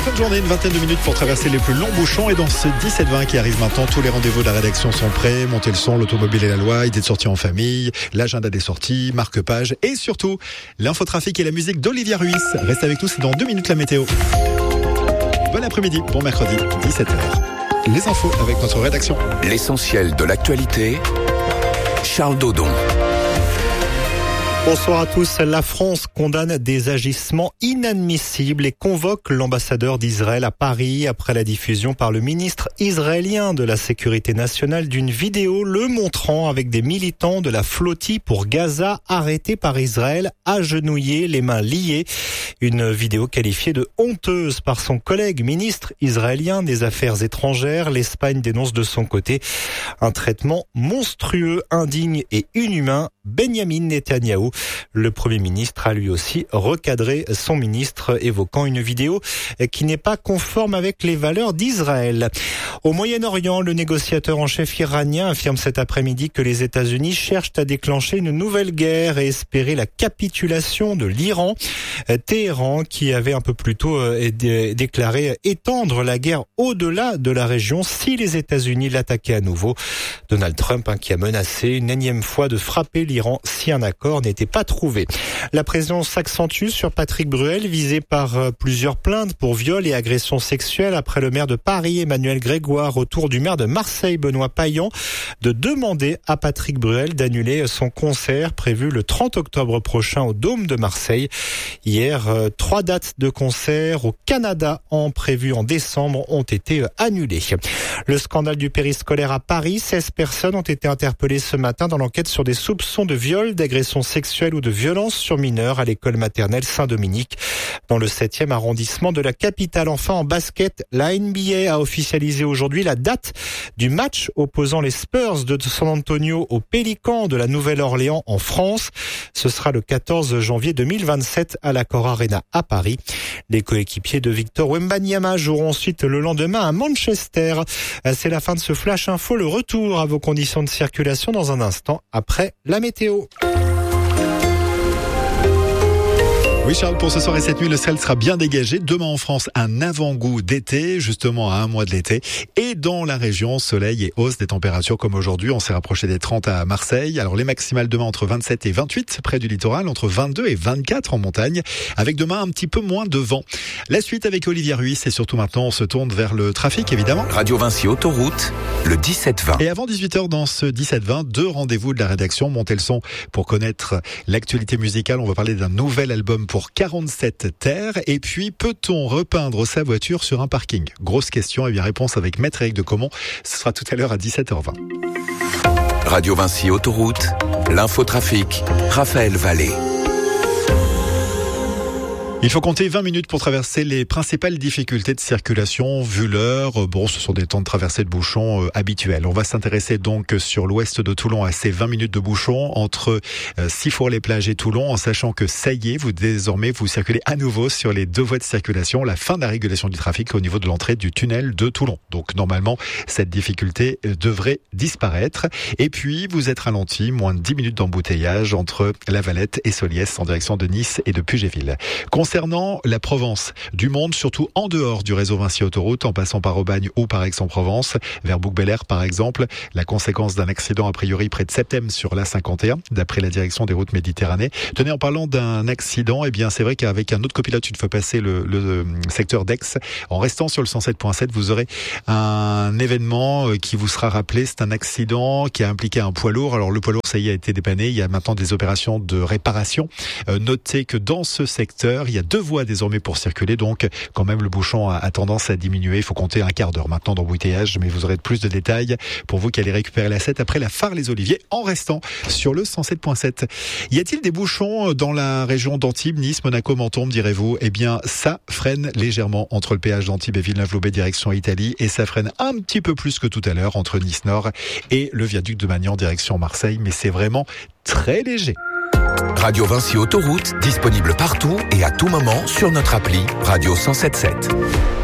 fin de journée, une vingtaine de minutes pour traverser les plus longs bouchons. Et dans ce 17-20 qui arrive maintenant, tous les rendez-vous de la rédaction sont prêts. Montez le son, l'automobile et la loi, idées de sortie en famille, l'agenda des sorties, marque-page et surtout l'infotrafic et la musique d'Olivia Ruiz. Restez avec nous, c'est dans 2 minutes la météo. Bon après-midi, bon mercredi, 17h. Les infos avec notre rédaction. L'essentiel de l'actualité, Charles Dodon. Bonsoir à tous. La France condamne des agissements inadmissibles et convoque l'ambassadeur d'Israël à Paris après la diffusion par le ministre israélien de la Sécurité nationale d'une vidéo le montrant avec des militants de la flottille pour Gaza arrêtés par Israël, agenouillés, les mains liées. Une vidéo qualifiée de honteuse par son collègue ministre israélien des Affaires étrangères. L'Espagne dénonce de son côté un traitement monstrueux, indigne et inhumain. Benjamin Netanyahou, le Premier ministre, a lui aussi recadré son ministre, évoquant une vidéo qui n'est pas conforme avec les valeurs d'Israël. Au Moyen-Orient, le négociateur en chef iranien affirme cet après-midi que les États-Unis cherchent à déclencher une nouvelle guerre et espérer la capitulation de l'Iran. Téhéran, qui avait un peu plus tôt déclaré étendre la guerre au-delà de la région si les États-Unis l'attaquaient à nouveau. Donald Trump, qui a menacé une énième fois de frapper l'Iran si un accord n'était pas trouvé. La pression s'accentue sur Patrick Bruel, visé par plusieurs plaintes pour viol et agression sexuelle après le maire de Paris, Emmanuel Grégoire, au tour du maire de Marseille, Benoît Payan, de demander à Patrick Bruel d'annuler son concert prévu le 30 octobre prochain au Dôme de Marseille. Hier, 3 dates de concert au Canada prévues en décembre ont été annulées. Le scandale du périscolaire à Paris, 16 personnes ont été interpellées ce matin dans l'enquête sur des soupçons de viol, d'agression sexuelle ou de violence sur mineurs à l'école maternelle Saint-Dominique dans le 7e arrondissement de la capitale. Enfin, en basket, la NBA a officialisé aujourd'hui la date du match opposant les Spurs de San Antonio aux Pélicans de la Nouvelle-Orléans en France. Ce sera le 14 janvier 2027 à l'Accor Arena à Paris. Les coéquipiers de Victor Wembanyama joueront ensuite le lendemain à Manchester. C'est la fin de ce Flash Info. Le retour à vos conditions de circulation dans un instant après la météo. Oui Charles, pour ce soir et cette nuit, le ciel sera bien dégagé. Demain en France, un avant-goût d'été, justement à un mois de l'été. Et dans la région, soleil et hausse des températures comme aujourd'hui. On s'est rapproché des 30 à Marseille. Alors les maximales demain entre 27 et 28 près du littoral, entre 22 et 24 en montagne, avec demain un petit peu moins de vent. La suite avec Olivia Ruiz et surtout maintenant on se tourne vers le trafic évidemment. Radio Vinci Autoroute, le 17-20. Et avant 18h dans ce 17-20, 2 rendez-vous de la rédaction. Montez le son pour connaître l'actualité musicale. On va parler d'un nouvel album pour 47 terres. Et puis, peut-on repeindre sa voiture sur un parking? Grosse question. Et bien, réponse avec Maître Éric de Comont. Ce sera tout à l'heure à 17h20. Radio Vinci Autoroute, l'infotrafic, Raphaël Vallée. Il faut compter 20 minutes pour traverser les principales difficultés de circulation vu l'heure. Bon, ce sont des temps de traversée de bouchons habituels. On va s'intéresser donc sur l'ouest de Toulon à ces 20 minutes de bouchons entre Sifour-les-Plages et Toulon, en sachant que ça y est, désormais vous circulez à nouveau sur les 2 voies de circulation. La fin de la régulation du trafic au niveau de l'entrée du tunnel de Toulon. Donc normalement, cette difficulté devrait disparaître. Et puis, vous êtes ralenti, moins de 10 minutes d'embouteillage entre La Valette et Soliès en direction de Nice et de Pugéville. Concernant la Provence, du monde surtout en dehors du réseau Vinci Autoroute, en passant par Aubagne ou par Aix-en-Provence, vers Bouc-Bel-Air par exemple, la conséquence d'un accident a priori près de Septem sur l'A51, d'après la direction des routes Méditerranée. Tenez, en parlant d'un accident, eh bien c'est vrai qu'avec un autre copilote, une fois passé le secteur d'Aix, en restant sur le 107.7, vous aurez un événement qui vous sera rappelé. C'est un accident qui a impliqué un poids lourd. Alors le poids lourd, ça y est, a été dépanné. Il y a maintenant des opérations de réparation. Notez que dans ce secteur, il y a 2 voies désormais pour circuler, donc quand même le bouchon a tendance à diminuer. Il faut compter un quart d'heure maintenant d'embouteillage, mais vous aurez plus de détails pour vous qui allez récupérer la 7 après la Phare-les-Oliviers en restant sur le 107.7. Y a-t-il des bouchons dans la région d'Antibes, Nice, Monaco, Menton, me direz-vous? Eh bien, ça freine légèrement entre le péage d'Antibes et Villeneuve-Loubet direction Italie, et ça freine un petit peu plus que tout à l'heure entre Nice Nord et le viaduc de Magnan direction Marseille, mais c'est vraiment très léger. Radio Vinci Autoroute, disponible partout et à tout moment sur notre appli Radio 107.7.